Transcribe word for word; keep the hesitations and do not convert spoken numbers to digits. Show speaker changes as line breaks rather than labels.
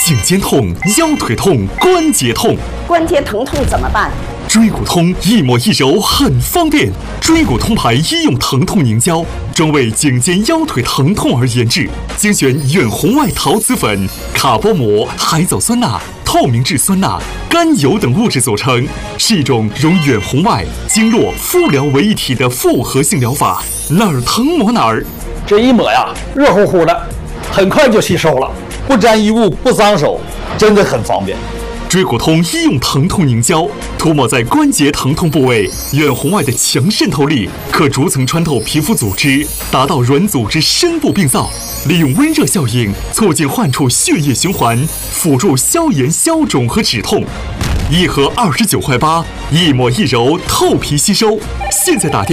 颈肩痛、腰腿痛、关节痛。
关节疼痛怎么办？
椎骨通一抹一揉很方便，椎骨通牌医用疼痛凝胶，专为颈肩腰腿疼痛而研制，精选远红外陶瓷粉、卡波膜、海藻酸钠、透明质酸钠、甘油等物质组成，是一种融远红外、经络、敷疗为一体的复合性疗法，哪儿疼抹哪儿。
这一抹呀，热乎乎的，很快就吸收了，不沾衣物，不脏手，真的很方便。
椎骨通医用疼痛凝胶涂抹在关节疼痛部位，远红外的强渗透力可逐层穿透皮肤组织，达到软组织深部病灶，利用温热效应促进患处血液循环，辅助消炎消肿和止痛。一盒二十九块八，一抹一揉，透皮吸收。现在打电